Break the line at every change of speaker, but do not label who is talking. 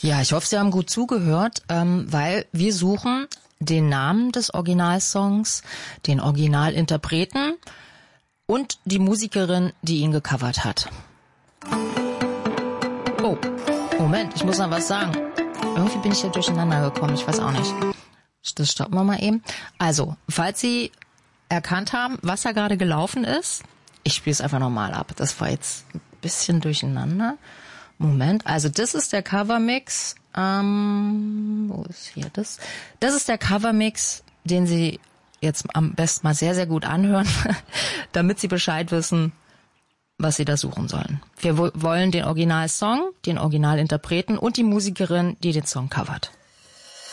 Ja, ich hoffe, Sie haben gut zugehört, weil wir suchen den Namen des Originalsongs, den Originalinterpreten und die Musikerin, die ihn gecovert hat. Oh, Moment, ich muss noch was sagen. Irgendwie bin ich ja durcheinander gekommen, ich weiß auch nicht. Das stoppen wir mal eben. Also, falls Sie erkannt haben, was da gerade gelaufen ist, ich spiele es einfach nochmal ab. Das war jetzt ein bisschen durcheinander. Moment, also das ist der Covermix. Wo ist hier das? Das ist der Covermix, den Sie jetzt am besten mal sehr, sehr gut anhören, damit Sie Bescheid wissen, was Sie da suchen sollen. Wir wollen den Originalsong, den Originalinterpreten und die Musikerin, die den Song covert.